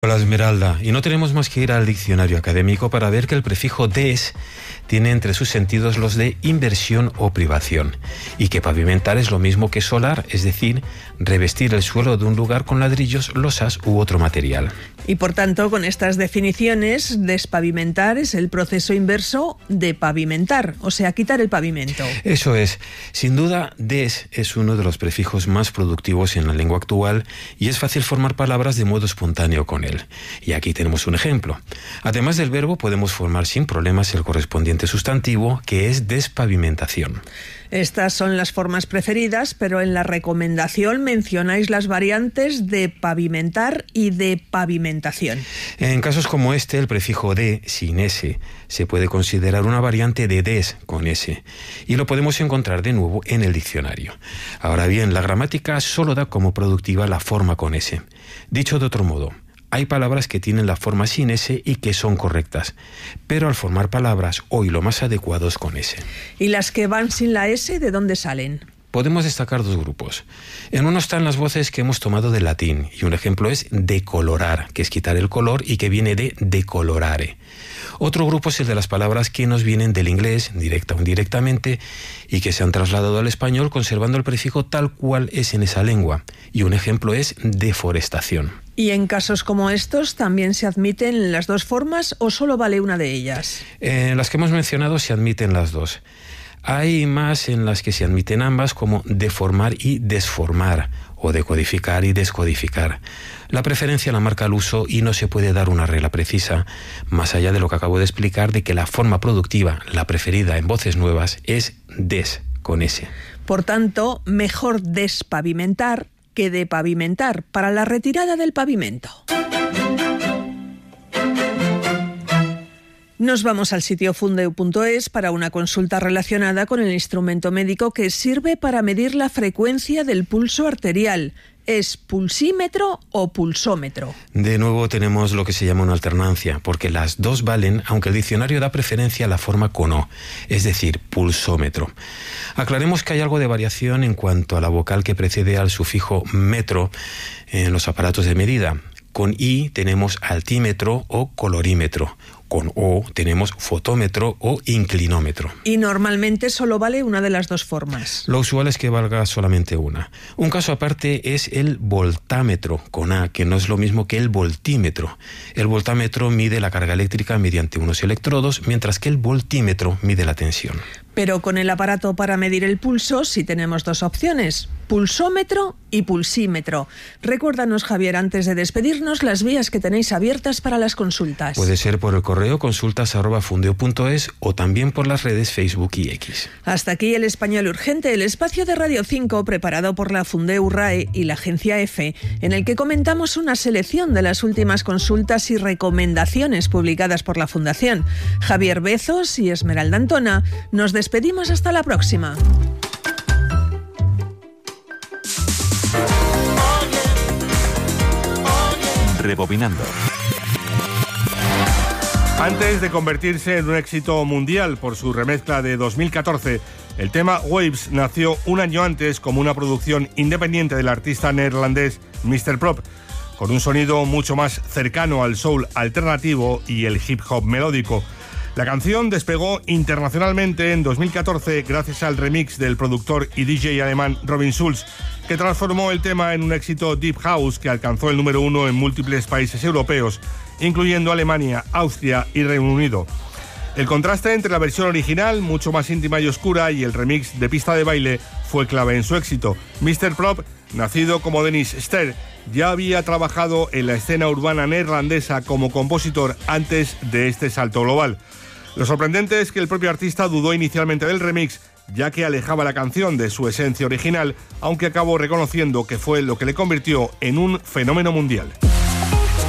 Hola Esmeralda, y no tenemos más que ir al diccionario académico para ver que el prefijo des tiene entre sus sentidos los de inversión o privación, y que pavimentar es lo mismo que solar, es decir, revestir el suelo de un lugar con ladrillos, losas u otro material. Y por tanto, con estas definiciones, despavimentar es el proceso inverso de pavimentar, o sea, quitar el pavimento. Eso es. Sin duda, des es uno de los prefijos más productivos en la lengua actual y es fácil formar palabras de modo espontáneo con él. Y aquí tenemos un ejemplo. Además del verbo, podemos formar sin problemas el correspondiente sustantivo, que es despavimentación. Estas son las formas preferidas, pero en la recomendación mencionáis las variantes de pavimentar y de pavimentación. En casos como este, el prefijo de, sin S, se puede considerar una variante de des, con S, y lo podemos encontrar de nuevo en el diccionario. Ahora bien, la gramática solo da como productiva la forma con S. Dicho de otro modo, hay palabras que tienen la forma sin S y que son correctas, pero al formar palabras, hoy lo más adecuado es con S. ¿Y las que van sin la S, de dónde salen? Podemos destacar dos grupos. En uno están las voces que hemos tomado del latín, y un ejemplo es decolorar, que es quitar el color y que viene de decolorare. Otro grupo es el de las palabras que nos vienen del inglés, directa o indirectamente, y que se han trasladado al español conservando el prefijo tal cual es en esa lengua. Y un ejemplo es deforestación. ¿Y en casos como estos también se admiten las dos formas o solo vale una de ellas? En las que hemos mencionado se admiten las dos. Hay más en las que se admiten ambas, como deformar y desformar, o decodificar y descodificar. La preferencia la marca el uso y no se puede dar una regla precisa, más allá de lo que acabo de explicar, de que la forma productiva, la preferida en voces nuevas, es des, con S. Por tanto, mejor despavimentar que de pavimentar para la retirada del pavimento. Nos vamos al sitio fundeu.es para una consulta relacionada con el instrumento médico que sirve para medir la frecuencia del pulso arterial. ¿Es pulsímetro o pulsómetro? De nuevo tenemos lo que se llama una alternancia, porque las dos valen, aunque el diccionario da preferencia a la forma con O, es decir, pulsómetro. Aclaremos que hay algo de variación en cuanto a la vocal que precede al sufijo metro en los aparatos de medida. Con I tenemos altímetro o colorímetro. Con O tenemos fotómetro o inclinómetro. Y normalmente solo vale una de las dos formas. Lo usual es que valga solamente una. Un caso aparte es el voltámetro, con A, que no es lo mismo que el voltímetro. El voltámetro mide la carga eléctrica mediante unos electrodos, mientras que el voltímetro mide la tensión. Pero con el aparato para medir el pulso sí tenemos dos opciones, pulsómetro y pulsímetro. Recuérdanos, Javier, antes de despedirnos, las vías que tenéis abiertas para las consultas. Puede ser por el correo consultas@fundeo.es o también por las redes Facebook y X. Hasta aquí el Español Urgente, el espacio de Radio 5 preparado por la Fundeu RAE y la Agencia EFE, en el que comentamos una selección de las últimas consultas y recomendaciones publicadas por la Fundación. Javier Bezos y Esmeralda Antona, nos despedimos hasta la próxima. Rebobinando. Antes de convertirse en un éxito mundial por su remezcla de 2014, el tema Waves nació un año antes como una producción independiente del artista neerlandés Mr. Prop, con un sonido mucho más cercano al soul alternativo y el hip hop melódico. La canción despegó internacionalmente en 2014 gracias al remix del productor y DJ alemán Robin Schulz, que transformó el tema en un éxito deep house que alcanzó el número 1 en múltiples países europeos, incluyendo Alemania, Austria y Reino Unido. El contraste entre la versión original, mucho más íntima y oscura, y el remix de pista de baile fue clave en su éxito. Mr. Prop, nacido como Dennis Ster, ya había trabajado en la escena urbana neerlandesa como compositor antes de este salto global. Lo sorprendente es que el propio artista dudó inicialmente del remix, ya que alejaba la canción de su esencia original, aunque acabó reconociendo que fue lo que le convirtió en un fenómeno mundial.